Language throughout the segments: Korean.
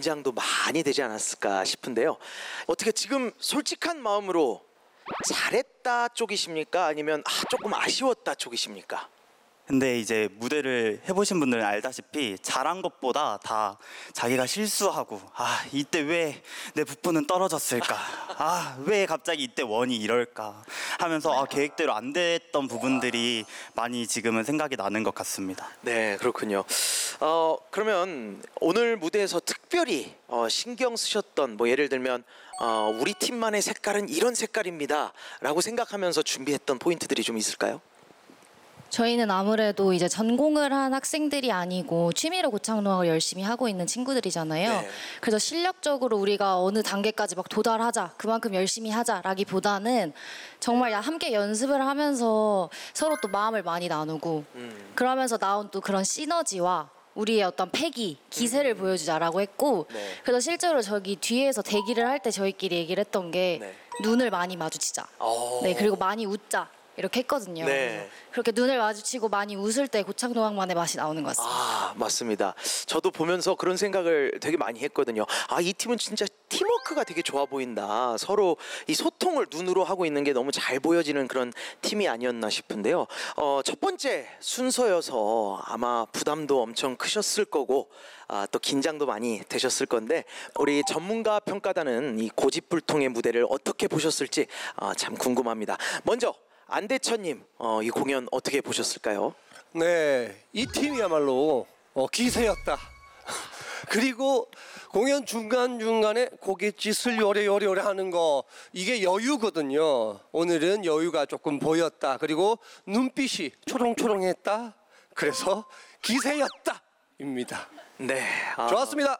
긴장도 많이 되지 않았을까 싶은데요. 어떻게 지금 솔직한 마음으로 잘했다 쪽이십니까? 아니면 조금 아쉬웠다 쪽이십니까? 근데 이제 무대를 해보신 분들은 알다시피 잘한 것보다 다 자기가 실수하고 이때 왜 내 부분은 떨어졌을까, 왜 갑자기 이때 원이 이럴까 하면서 계획대로 안 됐던 부분들이 많이 지금은 생각이 나는 것 같습니다. 네, 그렇군요. 그러면 오늘 무대에서 특별히 신경 쓰셨던, 뭐 예를 들면 우리 팀만의 색깔은 이런 색깔입니다 라고 생각하면서 준비했던 포인트들이 좀 있을까요? 저희는 아무래도 이제 전공을 한 학생들이 아니고 취미로 고창노학을 열심히 하고 있는 친구들이잖아요. 네. 그래서 실력적으로 우리가 어느 단계까지 막 도달하자, 그만큼 열심히 하자라기보다는 정말 함께 연습을 하면서 서로 또 마음을 많이 나누고 그러면서 나온 또 그런 시너지와 우리의 어떤 패기, 기세를 보여주자라고 했고, 네. 그래서 실제로 저기 뒤에서 대기를 할 때 저희끼리 얘기를 했던 게 네. 눈을 많이 마주치자. 네, 그리고 많이 웃자. 이렇게 했거든요. 네. 그렇게 눈을 마주치고 많이 웃을 때 고창노학만의 맛이 나오는 것 같습니다. 맞습니다. 저도 보면서 그런 생각을 되게 많이 했거든요. 이 팀은 진짜 팀워크가 되게 좋아 보인다. 서로 이 소통을 눈으로 하고 있는 게 너무 잘 보여지는 그런 팀이 아니었나 싶은데요. 첫 번째 순서여서 아마 부담도 엄청 크셨을 거고 또 긴장도 많이 되셨을 건데, 우리 전문가 평가단은 이 고집불통의 무대를 어떻게 보셨을지 참 궁금합니다. 먼저 안대천님, 이 공연 어떻게 보셨을까요? 네, 이 팀이야말로 기세였다. 그리고 공연 중간중간에 고갯짓을 요래요래 하는 거, 이게 여유거든요. 오늘은 여유가 조금 보였다. 그리고 눈빛이 초롱초롱했다. 그래서 기세였다 입니다. 네, 좋았습니다.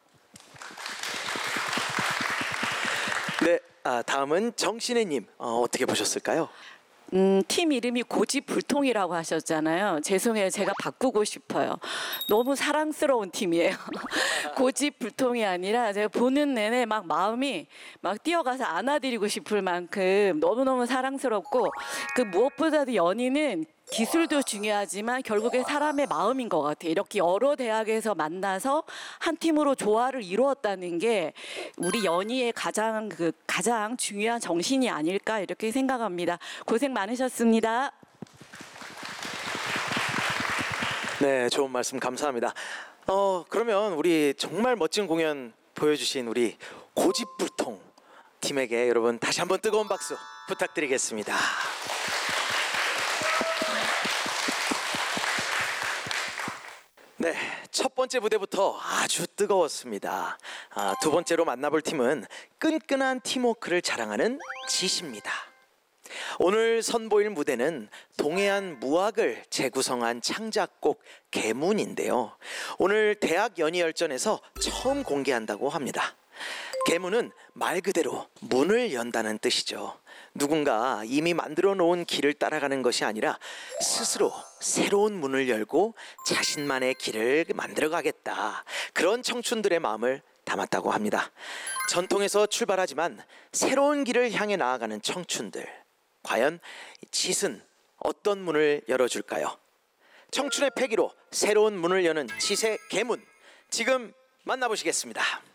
네, 다음은 정신혜님, 어떻게 보셨을까요? 팀 이름이 고집불통이라고 하셨잖아요. 죄송해요. 제가 바꾸고 싶어요. 너무 사랑스러운 팀이에요. 고집불통이 아니라 제가 보는 내내 막 마음이 막 뛰어가서 안아드리고 싶을 만큼 너무너무 사랑스럽고, 그 무엇보다도 연희는 기술도 중요하지만 결국에 사람의 마음인 것 같아요. 이렇게 여러 대학에서 만나서 한 팀으로 조화를 이루었다는 게 우리 연희의 가장 중요한 정신이 아닐까 이렇게 생각합니다. 고생 많으셨습니다. 네, 좋은 말씀 감사합니다. 그러면 우리 정말 멋진 공연 보여주신 우리 고집불통 팀에게 여러분 다시 한번 뜨거운 박수 부탁드리겠습니다. 네, 첫 번째 무대부터 아주 뜨거웠습니다. 두 번째로 만나볼 팀은 끈끈한 팀워크를 자랑하는 지시입니다. 오늘 선보일 무대는 동해안 무학을 재구성한 창작곡 개문인데요. 오늘 대학 연희열전에서 처음 공개한다고 합니다. 개문은 말 그대로 문을 연다는 뜻이죠. 누군가 이미 만들어 놓은 길을 따라가는 것이 아니라 스스로 새로운 문을 열고 자신만의 길을 만들어 가겠다, 그런 청춘들의 마음을 담았다고 합니다. 전통에서 출발하지만 새로운 길을 향해 나아가는 청춘들, 과연 짓은 어떤 문을 열어줄까요? 청춘의 패기로 새로운 문을 여는 짓의 개문, 지금 만나보시겠습니다.